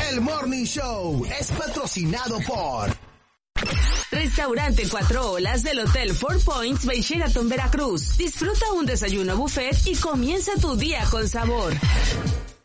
El Morning Show es patrocinado por Restaurante Cuatro Olas del Hotel Four Points by Sheraton Veracruz. Disfruta un desayuno buffet y comienza tu día con sabor.